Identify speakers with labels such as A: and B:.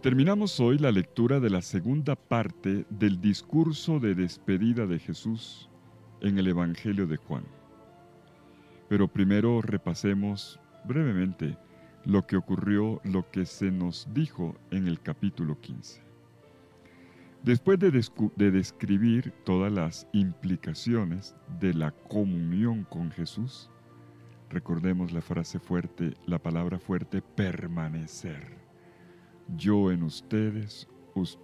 A: Terminamos hoy la lectura de la segunda parte del discurso de despedida de Jesús en el Evangelio de Juan. Pero primero repasemos brevemente lo que ocurrió, lo que se nos dijo en el capítulo 15. Después de describir todas las implicaciones de la comunión con Jesús, recordemos la frase fuerte, la palabra fuerte, permanecer. Yo en ustedes,